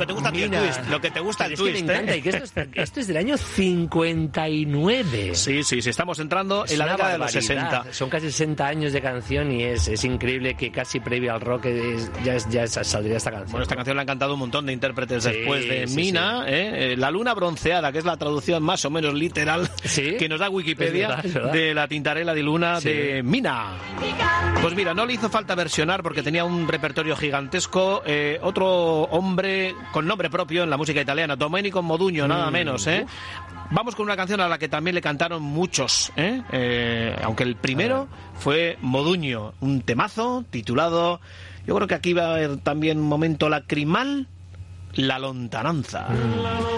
que te gusta a ti, el twist. Lo que te gusta el twist, me encanta, y que esto es del año 59. Sí, estamos entrando en la década de los 60. Son casi 60 años de canción y es increíble que casi previo al rock ya saldría esta canción. Bueno, esta canción la han cantado un montón de intérpretes después de Mina. La luna bronceada, que es la traducción más o menos literal que nos da Wikipedia de la Tintarella di Luna de Mina. Pues mira, no le hizo falta versionar porque tenía un repertorio gigantesco. Otro hombre con nombre propio en la música italiana, Domenico Modugno, nada menos. Vamos con una canción a la que también le cantaron muchos, aunque el primero fue Modugno, un temazo titulado, yo creo que aquí va a haber también un momento lacrimal, La lontananza.